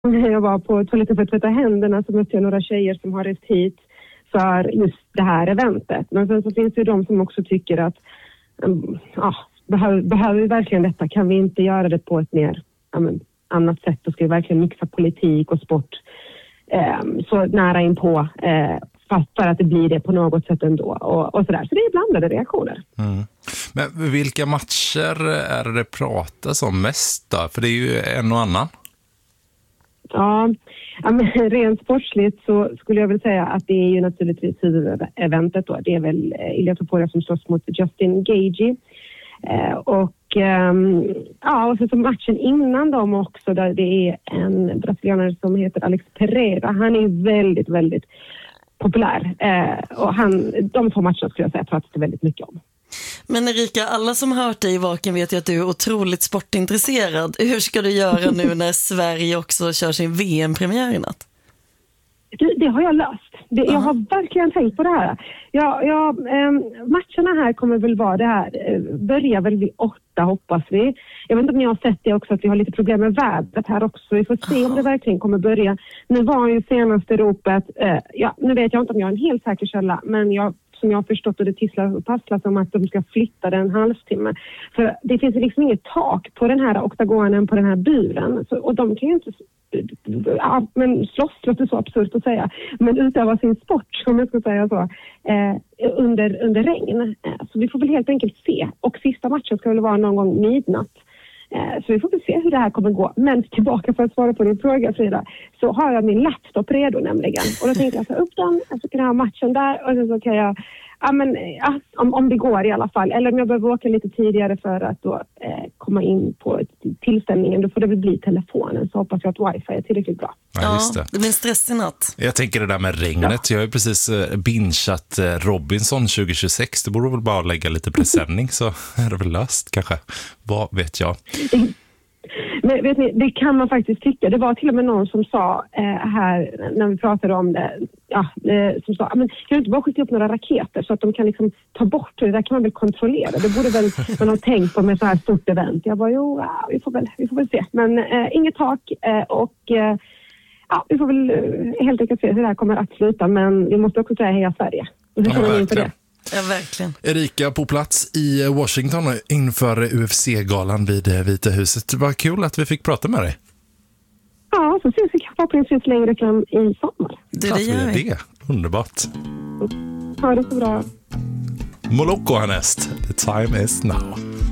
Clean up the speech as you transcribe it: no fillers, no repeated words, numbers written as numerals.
När jag var på toaletten för att tvätta händerna så mötte jag några tjejer som har rest hit för just det här eventet. Men sen så finns det ju de som också tycker att behöver vi verkligen detta? Kan vi inte göra det på ett mer annat sätt? Då ska vi verkligen mixa politik och sport så nära in på för att det blir det på något sätt ändå. Och sådär. Så det är blandade reaktioner. Mm. Men vilka matcher är det pratas om mest då? För det är ju en och annan. Ja, men rent sportsligt så skulle jag väl säga att det är ju naturligtvis huvudeventet då. Det är väl Ilia Topuria som slåss mot Justin Gaethje. Och så matchen innan dem också där det är en brasilianare som heter Alex Pereira. Han är väldigt, väldigt populär. Och de två matcherna skulle jag säga pratas det väldigt mycket om. Men Erika, alla som har hört dig i Vaken vet ju att du är otroligt sportintresserad. Hur ska du göra nu när Sverige också kör sin VM-premiär i natt? Det har jag löst. Jag har verkligen tänkt på det här. Matcherna här kommer väl vara det här. Börjar väl vid 8 hoppas vi. Jag vet inte om ni har sett det också att vi har lite problem med vädret här också. Vi får se om det verkligen kommer börja. Nu var ju senaste ropet, nu vet jag inte om jag är en helt säker källa, men som jag har förstått och det tisslar och tasslas om att de ska flytta den en halvtimme. För det finns liksom inget tak på den här oktagonen, på den här buren. Och de kan ju inte slåss låter så absurt att säga. Men utöva sin sport, om jag ska säga så, under regn. Så vi får väl helt enkelt se. Och sista matchen ska väl vara någon gång midnatt. Så vi får väl se hur det här kommer gå. Men tillbaka för att svara på din fråga, Frida, så har jag min laptop redo nämligen. Och då tänkte jag ta upp den, så kan jag ha matchen där och så kan jag, om det går i alla fall. Eller om jag behöver åka lite tidigare för att då komma in på tillställningen, då får det väl bli telefonen. Så hoppas jag att wifi är tillräckligt bra. Ja, just det. Det blir en stress i natt. Jag tänker det där med regnet. Jag har ju precis bingeat Robinson 2026. Det borde väl bara lägga lite presenning så är det väl löst kanske. Vad vet jag? Men vet ni, det kan man faktiskt tycka. Det var till och med någon som sa här när vi pratade om det, som sa, men kan du inte bara skicka upp några raketer så att de kan liksom ta bort det? Där kan man väl kontrollera. Det borde väl man ha tänkt på med så här stort event. Jag bara, vi får väl se. Men inget tak och vi får väl helt enkelt se hur det här kommer att sluta. Men vi måste också säga heja Sverige. Och så kommer vi in på det. Ja, verkligen. Erika på plats i Washington inför UFC-galan vid Vita huset. Vad kul att vi fick prata med dig. Ja, så ses vi förhoppningsvis längre fram i sommar. Det gör vi. Det. Underbart. Ha det så bra. Moloko härnäst. The time is now.